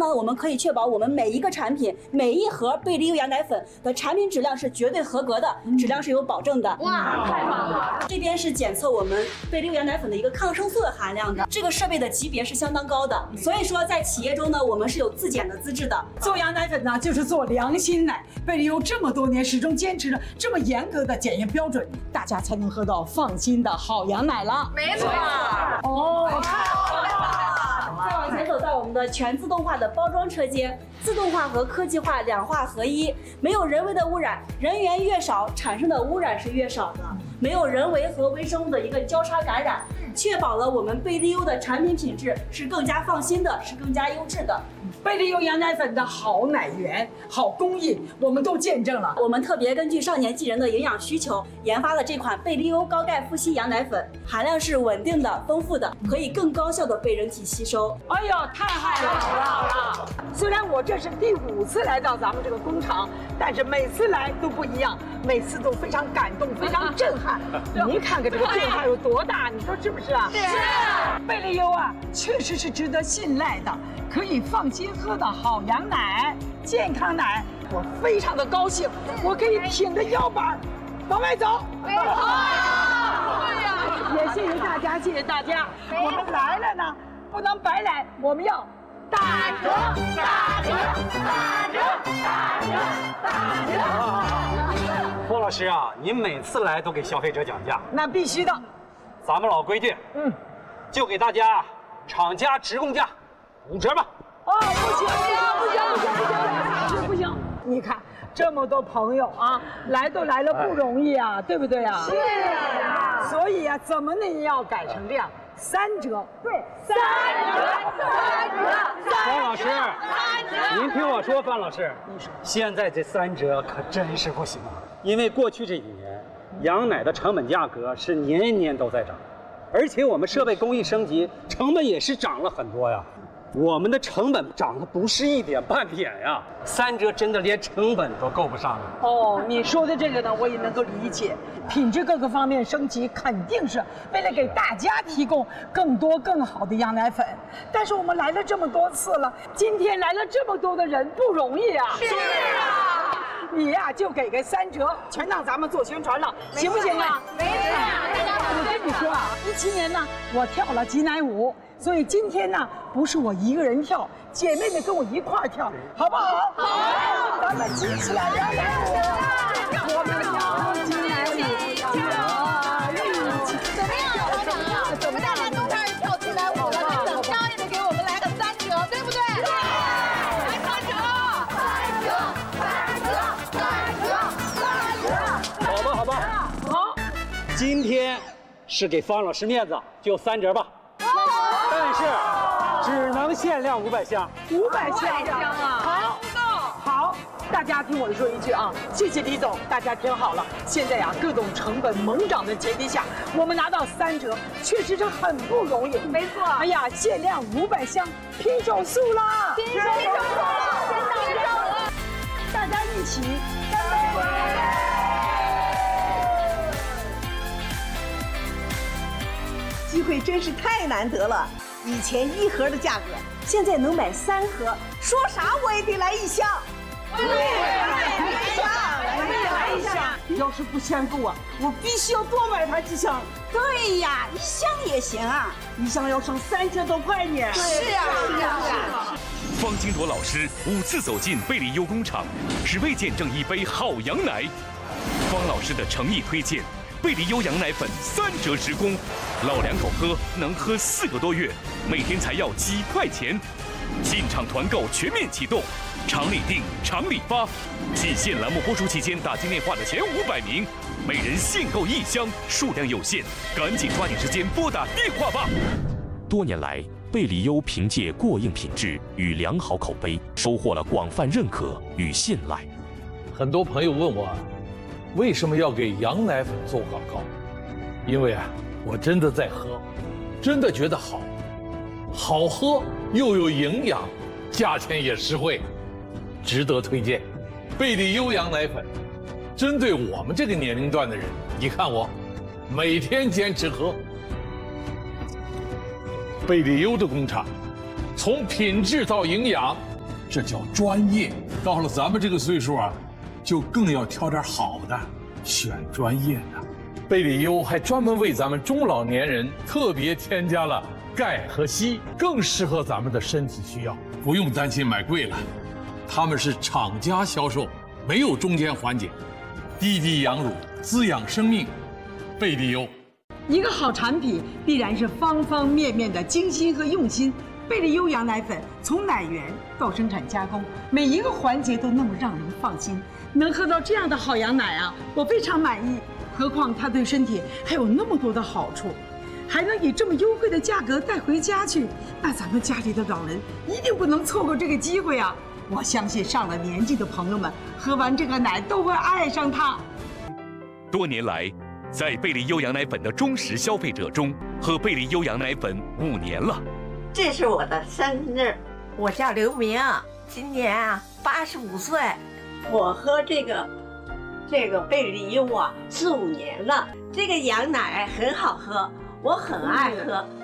呢，我们可以确保我们每一个产品、每一盒贝利优羊奶粉的产品质量是绝对合格的，质量是有保证的。 哇，太棒了！ 这边是检测我们贝利优羊奶粉的一个抗生素的含量的，这个设备的级别是相当高的，所以说在企业中呢，我们是有自检的资质的。 做羊奶粉呢，就是做良心奶。贝利优这么多年始终坚持着这么严格的检验标准，大家才能喝到放心的好羊奶了。 没错。 哦， 再往前走到我们的全自动化的包装车间，自动化和科技化两化合一，没有人为的污染，人员越少，产生的污染是越少的，没有人为和微生物的一个交叉感染，确保了我们贝利优的产品品质是更加放心的，是更加优质的。 贝利优羊奶粉的好奶源、好工艺，我们都见证了。 我们特别根据少年纪人的营养需求，研发了这款贝利优高钙富硒羊奶粉，含量是稳定的、丰富的，可以更高效的被人体吸收。 哎呦，太好了！虽然我这是第5次来到咱们这个工厂，但是每次来都不一样，每次都非常感动，非常震撼。您看看这个震撼有多大，你说是不是啊？ 是。 贝利优啊，确实是值得信赖的，可以放心喝的好羊奶、健康奶。我非常的高兴，我可以挺着腰板往外走。 没错。对呀。 也谢谢大家，谢谢大家。我们来了呢，不能白来，我们要打折，打折，打折，打折，打折。 郭老师啊，您每次来都给消费者讲价， 那必须的。 咱们老规矩，就给大家厂家直供价5折吧。 哦，不行，不行！你看这么多朋友啊，来都来了不容易啊，对不对啊？ 是啊。 所以啊，怎么呢也要改成量3折。对，3折。 方老师，您听我说，方老师，现在这3折可真是不行啊，因为过去这几年，羊奶的成本价格是年年都在涨，而且我们设备工艺升级，成本也是涨了很多呀。我们的成本涨得不是一点半点呀，3折真的连成本都够不上了。 哦，你说的这个呢，我也能够理解，品质各个方面升级，肯定是为了给大家提供更多更好的羊奶粉。但是我们来了这么多次了，今天来了这么多的人，不容易啊。 是啊。 你呀，就给个3折，全让咱们做宣传了，行不行啊？ 没错。 我跟你说啊，17年呢，我跳了挤奶舞。所以今天呢，不是我一个人跳，姐妹们跟我一块儿跳，好不好？好，咱们一起来摇奶舞，我们跳挤奶舞， 怎么样，老板啊？我们大家都开始跳起来舞了，那怎么着也得给我们来个3折，对不对？对，来3折，3折。 好吧。 好， 今天是给方老师面子，就3折吧。但是只能限量500箱 ，500箱啊！好，大家听我说一句啊，谢谢李总，大家听好了，现在呀，各种成本猛涨的前提下，我们拿到3折，确实是很不容易。 没错。 哎呀，限量500箱，拼手速啦！ 拼手速了！ 大家一起干杯！ 机会真是太难得了，以前1盒的价格，现在能买3盒，说啥我也得来1箱。对，我也来1箱。 要是不嫌够啊，我必须要多买它几箱。 对呀，1箱也行啊 ，1箱要省3折多块呢。 是啊。 方金铎老师5次走进贝利优工厂，只为见证一杯好羊奶。方老师的诚意推荐。贝利优羊奶粉3折直供，老两口喝能喝4个多月，每天才要几块钱。进场团购全面启动，厂里订，厂里发。仅限栏目播出期间打进电话的前500名，每人限购1箱，数量有限，赶紧抓紧时间拨打电话吧。 多年来，贝利优凭借过硬品质与良好口碑，收获了广泛认可与信赖。 很多朋友问我，为什么要给羊奶粉做广告？因为啊，我真的在喝，真的觉得好喝又有营养，价钱也实惠，值得推荐。贝利优羊奶粉，针对我们这个年龄段的人，你看我每天坚持喝。贝利优的工厂，从品质到营养这叫专业。到了咱们这个岁数啊，就更要挑点好的，选专业的。贝里优还专门为咱们中老年人特别添加了钙和硒，更适合咱们的身体需要，不用担心买贵了。他们是厂家销售，没有中间环节，滴滴养乳，滋养生命。贝里优， 一个好产品必然是方方面面的精心和用心。贝里优羊奶粉从奶源到生产加工，每一个环节都那么让人放心。能喝到这样的好羊奶啊，我非常满意。何况它对身体还有那么多的好处，还能以这么优惠的价格带回家去，那咱们家里的老人一定不能错过这个机会啊！我相信上了年纪的朋友们喝完这个奶都会爱上它。 多年来，在贝里优羊奶粉的忠实消费者中，喝贝里优羊奶粉5年了。 这是我的生日，我叫刘明，今年85岁。我喝这个贝里优4、5年了，这个羊奶很好喝，我很爱喝。